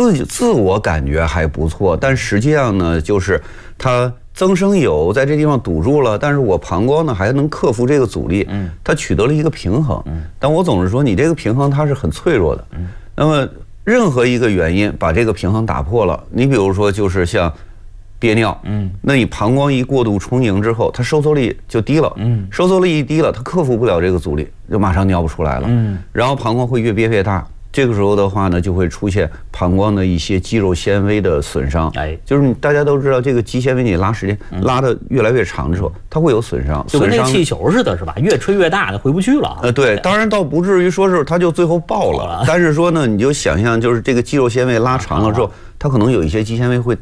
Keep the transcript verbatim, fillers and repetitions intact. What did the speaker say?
自己自我感觉还不错，但实际上呢，就是它增生有在这地方堵住了，但是我膀胱呢还能克服这个阻力，嗯，它取得了一个平衡，嗯，但我总是说你这个平衡它是很脆弱的，嗯，那么任何一个原因把这个平衡打破了，你比如说就是像憋尿，嗯，那你膀胱一过度充盈之后，它收缩力就低了，嗯，收缩力一低了，它克服不了这个阻力，就马上尿不出来了，嗯，然后膀胱会越憋越大。这个时候的话呢，就会出现膀胱的一些肌肉纤维的损伤。哎，就是你大家都知道，这个肌纤维你拉时间拉的越来越长的时候，它会有损伤， 就跟那个气球似的，是吧？越吹越大的，回不去了。 呃，对，当然倒不至于说是它就最后爆了，但是说呢，你就想象就是这个肌肉纤维拉长了之后，它可能有一些肌纤维会